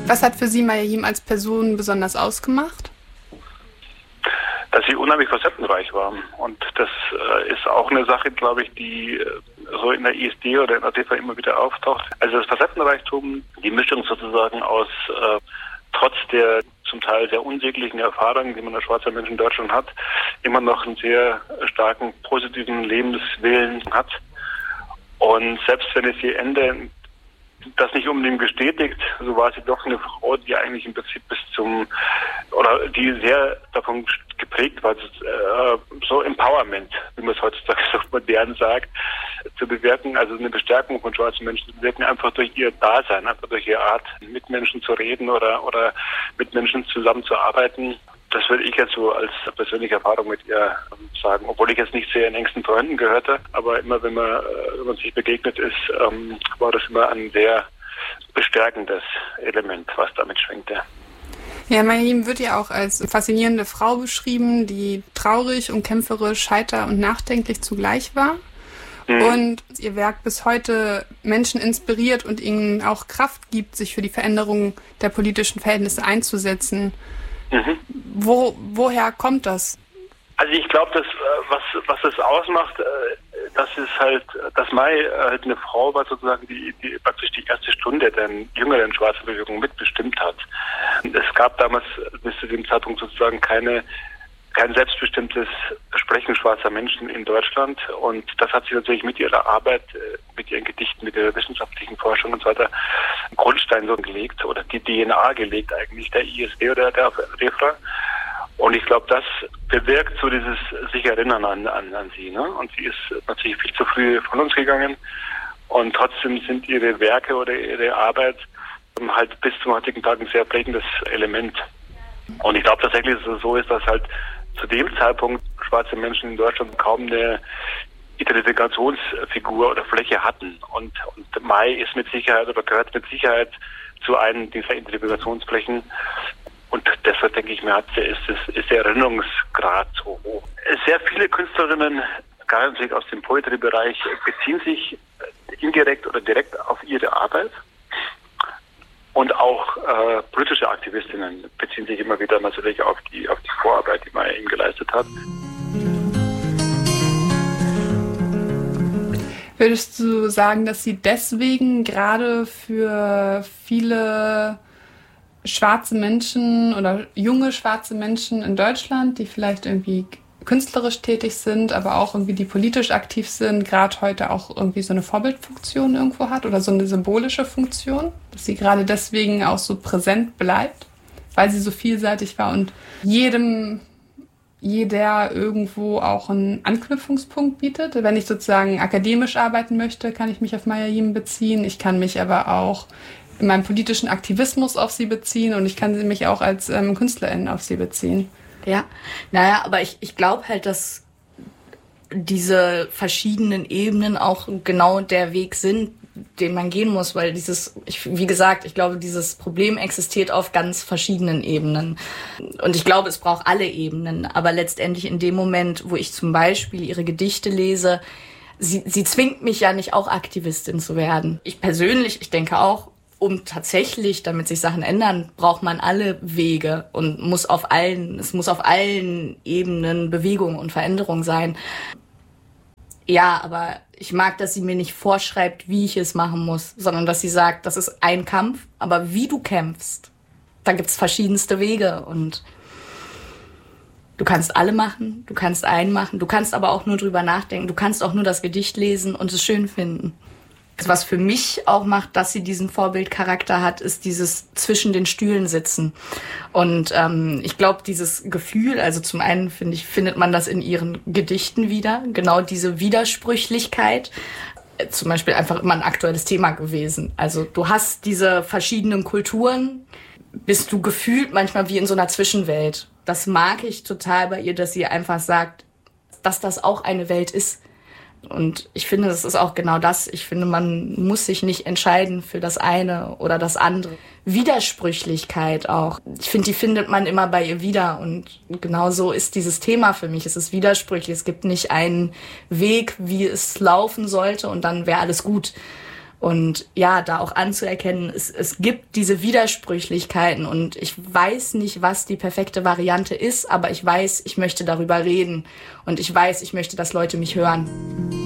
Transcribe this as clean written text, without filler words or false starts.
Was hat für Sie Mayim als Person besonders ausgemacht? Dass sie unheimlich facettenreich war. Und das ist auch eine Sache, glaube ich, die so in der ISD oder in der TV immer wieder auftaucht. Also das Facettenreichtum, die Mischung sozusagen aus trotz der zum Teil sehr unsäglichen Erfahrungen, die man als schwarzer Mensch in Deutschland hat, immer noch einen sehr starken positiven Lebenswillen hat. Und selbst wenn es ihr Ende das nicht unbedingt bestätigt, so war sie doch eine Frau, die eigentlich im Prinzip die sehr davon geprägt war, so Empowerment, wie man es heutzutage so modern sagt, zu bewirken, also eine Bestärkung von schwarzen Menschen zu bewirken, einfach durch ihr Dasein, einfach durch ihre Art, mit Menschen zu reden oder mit Menschen zusammenzuarbeiten. Das würde ich jetzt so als persönliche Erfahrung mit ihr sagen, obwohl ich jetzt nicht sehr in engsten Freunden gehörte, aber immer wenn man sich begegnet ist, war das immer ein sehr bestärkendes Element, was damit schwingte. Ja, Mayim wird ja auch als faszinierende Frau beschrieben, die traurig und kämpferisch, heiter und nachdenklich zugleich war. Und ihr Werk bis heute Menschen inspiriert und ihnen auch Kraft gibt, sich für die Veränderung der politischen Verhältnisse einzusetzen. Woher kommt das? Also ich glaube, was das ausmacht, das ist halt, dass Mai halt eine Frau war, sozusagen, die praktisch die erste Stunde der jüngeren schwarzen Bewegung mitbestimmt hat. Es gab damals bis zu dem Zeitpunkt sozusagen kein selbstbestimmtes Sprechen schwarzer Menschen in Deutschland, und das hat sich natürlich mit ihrer Arbeit, mit ihren Gedichten, mit ihrer wissenschaftlichen Forschung und so weiter einen Grundstein so gelegt oder die DNA gelegt eigentlich, der ISD oder der REFRA. Und ich glaube, das bewirkt so dieses sich erinnern an sie. Ne? Und sie ist natürlich viel zu früh von uns gegangen, und trotzdem sind ihre Werke oder ihre Arbeit halt bis zum heutigen Tag ein sehr prägendes Element. Und ich glaube tatsächlich, dass es so ist, dass halt zu dem Zeitpunkt schwarze Menschen in Deutschland kaum eine Identifikationsfigur oder Fläche hatten. Und Mai ist mit Sicherheit oder gehört mit Sicherheit zu einem dieser Identifikationsflächen. Und deshalb denke ich mir, ist der Erinnerungsgrad so hoch. Sehr viele Künstlerinnen, gerade aus dem Poetry-Bereich, beziehen sich indirekt oder direkt auf ihre Arbeit. Und auch politische Aktivistinnen beziehen sich immer wieder natürlich auf die Vorarbeit, die man eben geleistet hat. Würdest du sagen, dass sie deswegen gerade für viele schwarze Menschen oder junge schwarze Menschen in Deutschland, die vielleicht irgendwie künstlerisch tätig sind, aber auch irgendwie die politisch aktiv sind, gerade heute auch irgendwie so eine Vorbildfunktion irgendwo hat oder so eine symbolische Funktion, dass sie gerade deswegen auch so präsent bleibt, weil sie so vielseitig war und jeder irgendwo auch einen Anknüpfungspunkt bietet. Wenn ich sozusagen akademisch arbeiten möchte, kann ich mich auf Mayim beziehen. Ich kann mich aber auch in meinem politischen Aktivismus auf sie beziehen, und ich kann mich auch als Künstlerin auf sie beziehen. Ja, naja, aber ich glaube halt, dass diese verschiedenen Ebenen auch genau der Weg sind, den man gehen muss, weil wie gesagt, ich glaube, dieses Problem existiert auf ganz verschiedenen Ebenen. Und ich glaube, es braucht alle Ebenen. Aber letztendlich in dem Moment, wo ich zum Beispiel ihre Gedichte lese, sie zwingt mich ja nicht auch Aktivistin zu werden. Ich denke auch, damit sich Sachen ändern, braucht man alle Wege und es muss auf allen Ebenen Bewegung und Veränderung sein. Ja, aber ich mag, dass sie mir nicht vorschreibt, wie ich es machen muss, sondern dass sie sagt, das ist ein Kampf, aber wie du kämpfst, da gibt's verschiedenste Wege, und du kannst alle machen, du kannst einen machen, du kannst aber auch nur drüber nachdenken, du kannst auch nur das Gedicht lesen und es schön finden. Was für mich auch macht, dass sie diesen Vorbildcharakter hat, ist dieses zwischen den Stühlen sitzen. Und ich glaube, dieses Gefühl, also zum einen findet man das in ihren Gedichten wieder, genau diese Widersprüchlichkeit. Zum Beispiel einfach immer ein aktuelles Thema gewesen. Also du hast diese verschiedenen Kulturen, bist du gefühlt manchmal wie in so einer Zwischenwelt. Das mag ich total bei ihr, dass sie einfach sagt, dass das auch eine Welt ist. Und ich finde, das ist auch genau das. Ich finde, man muss sich nicht entscheiden für das eine oder das andere. Widersprüchlichkeit auch. Ich finde, die findet man immer bei ihr wieder. Und genau so ist dieses Thema für mich. Es ist widersprüchlich. Es gibt nicht einen Weg, wie es laufen sollte, und dann wäre alles gut. Und ja, da auch anzuerkennen, es gibt diese Widersprüchlichkeiten und ich weiß nicht, was die perfekte Variante ist, aber ich weiß, ich möchte darüber reden und ich weiß, ich möchte, dass Leute mich hören.